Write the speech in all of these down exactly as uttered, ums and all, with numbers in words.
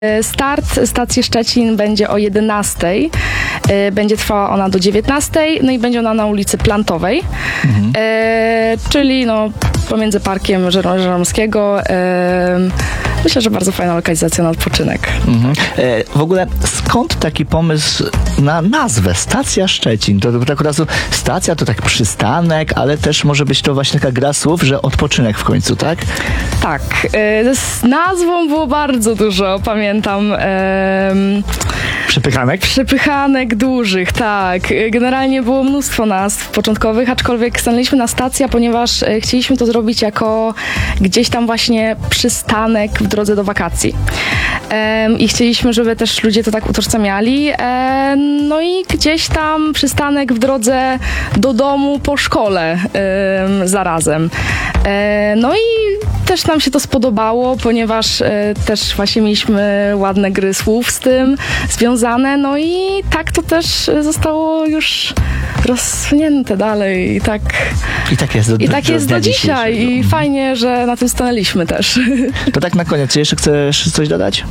Start stacji Szczecin będzie o jedenastej, będzie trwała ona do dziewiętnastej, no i będzie ona na ulicy Plantowej, mhm. e, czyli no, pomiędzy Parkiem Żeromskiego. E, myślę, że bardzo fajna lokalizacja na odpoczynek. Mhm. E, w ogóle skąd taki pomysł na nazwę Stacja Szczecin? To, to tak od razu stacja to tak przystanek, ale też może być to właśnie taka gra słów, że odpoczynek w końcu, tak? Tak. E, z nazwą było bardzo dużo, pamiętam. E, Przepychanek? Przepychanek dużych, tak. Generalnie było mnóstwo nazw początkowych, aczkolwiek stanęliśmy na stacja, ponieważ e, chcieliśmy to zrobić jako gdzieś tam właśnie przystanek w drodze do wakacji. E, I chcieliśmy, żeby też ludzie to tak utożsamiali. E, no i gdzieś tam przystanek w drodze do domu po szkole e, zarazem. E, no i też nam się to spodobało, ponieważ e, też właśnie mieliśmy ładne gry słów z tym związane, no i tak to też zostało już rozsunięte dalej i tak, I tak jest do, i tak do, jest do, do dzisiaj i mhm. fajnie, że na tym stanęliśmy też. To tak na koniec, czy jeszcze chcesz coś dodać?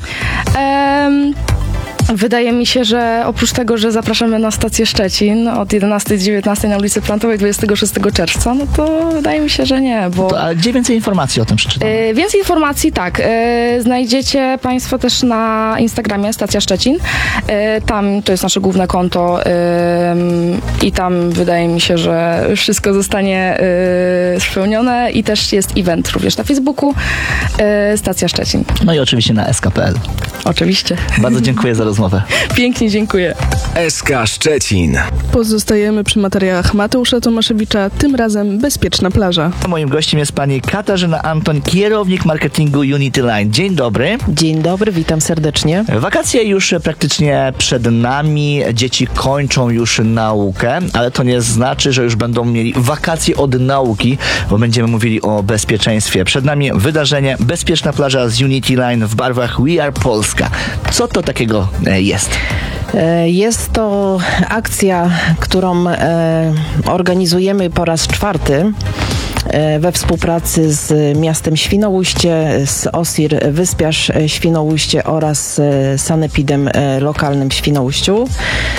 Um, Wydaje mi się, że oprócz tego, że zapraszamy na stację Szczecin od jedenastej do dziewiętnastej na ulicy Plantowej dwudziestego szóstego czerwca, no to wydaje mi się, że nie, bo... To, a gdzie więcej informacji o tym przeczytam? E, więcej informacji, tak, e, znajdziecie Państwo też na Instagramie Stacja Szczecin. E, tam to jest nasze główne konto e, i tam wydaje mi się, że wszystko zostanie e, spełnione i też jest event również na Facebooku e, Stacja Szczecin. No i oczywiście na S K kropka P L. Oczywiście. Bardzo dziękuję za rozmowę. Pięknie dziękuję. S K Szczecin. Pozostajemy przy materiałach Mateusza Tomaszewicza, tym razem bezpieczna plaża. Moim gościem jest pani Katarzyna Antoń, kierownik marketingu Unity Line. Dzień dobry. Dzień dobry, witam serdecznie. Wakacje już praktycznie przed nami, dzieci kończą już naukę, ale to nie znaczy, że już będą mieli wakacje od nauki, bo będziemy mówili o bezpieczeństwie. Przed nami wydarzenie Bezpieczna plaża z Unity Line w barwach We Are Polska. Co to takiego jest? Jest to akcja, którą organizujemy po raz czwarty we współpracy z miastem Świnoujście, z O S I R Wyspiarz Świnoujście oraz Sanepidem lokalnym w Świnoujściu.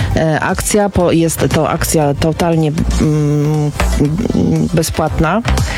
Akcja jest to akcja totalnie bezpłatna.